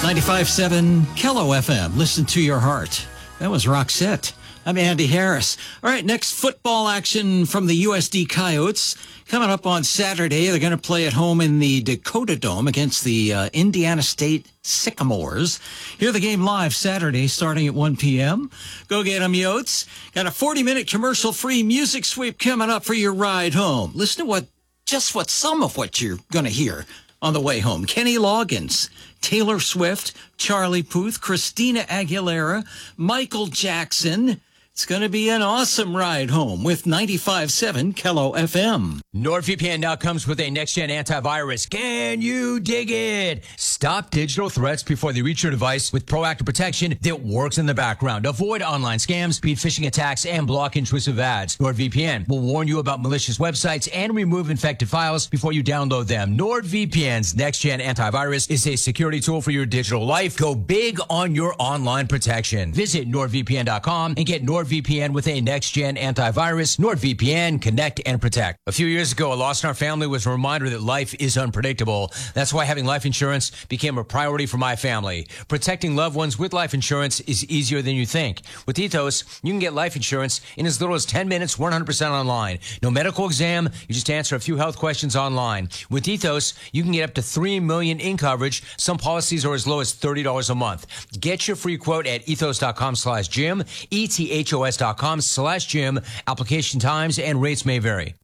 95.7 Kello FM. Listen to your heart. That was Roxette. I'm Andy Harris. All right, next football action from the USD Coyotes. Coming up on Saturday, they're going to play at home in the Dakota Dome against the Indiana State Sycamores. Hear the game live Saturday starting at 1 p.m. Go get 'em, Yotes. Got a 40-minute commercial-free music sweep coming up for your ride home. Listen to some of what you're going to hear on the way home. Kenny Loggins, Taylor Swift, Charlie Puth, Christina Aguilera, Michael Jackson. It's going to be an awesome ride home with 95.7 Kello FM. NordVPN now comes with a next-gen antivirus. Can you dig it? Stop digital threats before they reach your device with proactive protection that works in the background. Avoid online scams, speed phishing attacks, and block intrusive ads. NordVPN will warn you about malicious websites and remove infected files before you download them. NordVPN's next-gen antivirus is a security tool for your digital life. Go big on your online protection. Visit NordVPN.com and get NordVPN with a next-gen antivirus. NordVPN, connect and protect. A few years ago, a loss in our family was a reminder that life is unpredictable. That's why having life insurance became a priority for my family. Protecting loved ones with life insurance is easier than you think. With Ethos, you can get life insurance in as little as 10 minutes, 100% online. No medical exam, you just answer a few health questions online. With Ethos, you can get up to $3 million in coverage. Some policies are as low as $30 a month. Get your free quote at ethos.com/Jim, ethos.com/Jim. Application times and rates may vary.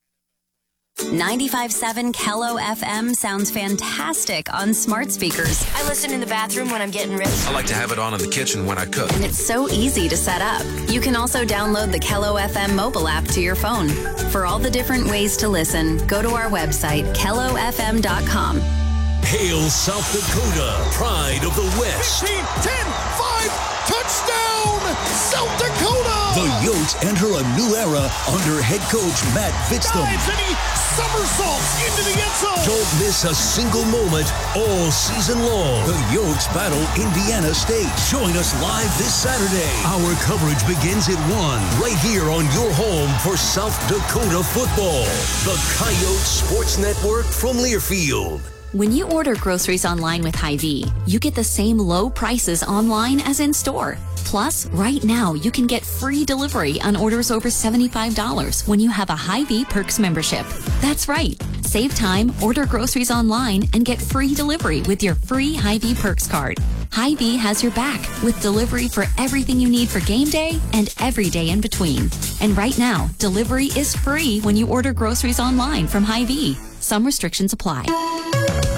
95.7 Kello FM sounds fantastic on smart speakers. I listen in the bathroom when I'm getting ready. I like to have it on in the kitchen when I cook. And it's so easy to set up. You can also download the Kello FM mobile app to your phone. For all the different ways to listen, go to our website, kellofm.com. Hail South Dakota, pride of the West. 15, 10, 5, touchdown, South Dakota! The Yotes enter a new era under head coach Matt Vitztham. Dives and he somersaults into the end zone. Don't miss a single moment all season long. The Yotes battle Indiana State. Join us live this Saturday. Our coverage begins at 1, right here on your home for South Dakota football. The Coyote Sports Network from Learfield. When you order groceries online with Hy-Vee, you get the same low prices online as in store. Plus, right now, you can get free delivery on orders over $75 when you have a Hy-Vee Perks membership. That's right. Save time, order groceries online, and get free delivery with your free Hy-Vee Perks card. Hy-Vee has your back with delivery for everything you need for game day and every day in between. And right now, delivery is free when you order groceries online from Hy-Vee. Some restrictions apply.